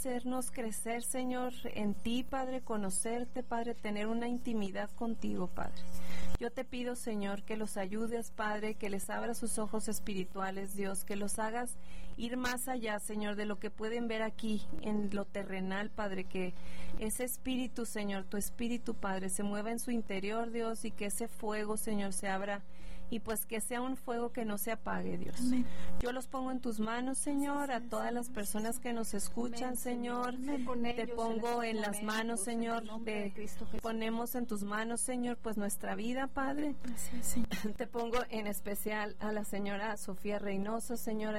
hacernos crecer, Señor, en ti, Padre, conocerte, Padre, tener una intimidad contigo, Padre. Yo te pido, Señor, que los ayudes, Padre, que les abras sus ojos espirituales, Dios, que los hagas ir más allá, Señor, de lo que pueden ver aquí en lo terrenal, Padre, que ese espíritu, Señor, tu espíritu, Padre, se mueva en su interior, Dios, y que ese fuego, Señor, se abra y pues que sea un fuego que no se apague, Dios. Amén. Yo los pongo en tus manos, Señor, a todas las personas que nos escuchan, Amén, Señor. Te pongo en las manos, Señor, ponemos en tus manos, Señor, pues nuestra vida, Padre. Gracias, Señor. Te pongo en especial a la señora Sofía Reynoso, Señor,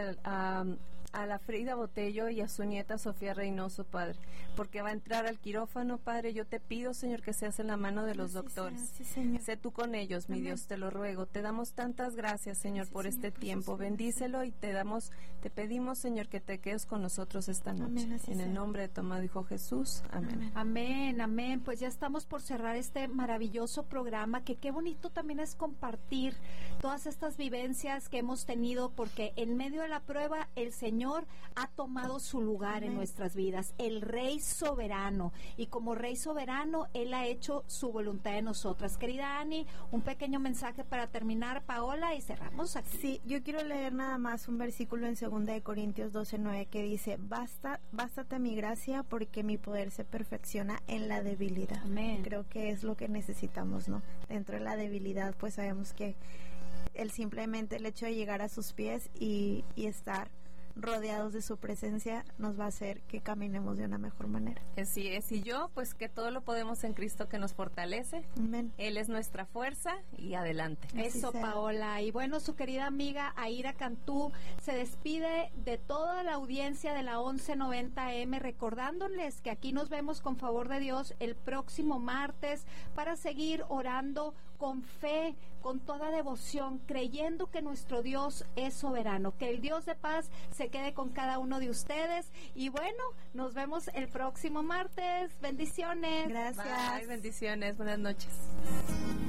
a la Frida Botello y a su nieta Sofía Reynoso, Padre, porque va a entrar al quirófano, Padre. Yo te pido, Señor, que seas en la mano de los doctores. Sí, Señor. Sé tú con ellos, mi Amén. Dios, te lo ruego. Te damos tantas gracias, Señor, por Señor, este por tiempo. sus Bendícelo y te pedimos, Señor, que te quedes con nosotros esta noche. Amén, así En el sea. nombre de tu amado Hijo Jesús. Amén. Amén, amén. Pues ya estamos por cerrar este maravilloso programa, que qué bonito también es compartir todas estas vivencias que hemos tenido, porque en medio de la prueba el Señor ha tomado su lugar en nuestras vidas, el Rey soberano, y como Rey soberano Él ha hecho su voluntad en nosotras. Querida Ani, un pequeño mensaje para terminar, Paola, y cerramos aquí. Sí, yo quiero leer nada más un versículo en 2 de Corintios 12:9 que dice: bástate mi gracia, porque mi poder se perfecciona en la debilidad. Amén. Creo que es lo que necesitamos, ¿no? Dentro de la debilidad, pues sabemos que simplemente el hecho de llegar a sus pies y estar rodeados de su presencia nos va a hacer que caminemos de una mejor manera. Así es, y yo, pues que todo lo podemos en Cristo que nos fortalece. Amén. Él es nuestra fuerza y adelante. Eso, sea. Paola. Y bueno, su querida amiga Aira Cantú se despide de toda la audiencia de la 1190M, recordándoles que aquí nos vemos con favor de Dios el próximo martes para seguir orando con fe, con toda devoción, creyendo que nuestro Dios es soberano, que el Dios de paz se quede con cada uno de ustedes. Y bueno, nos vemos el próximo martes. Bendiciones. Gracias. Bye, bendiciones, buenas noches.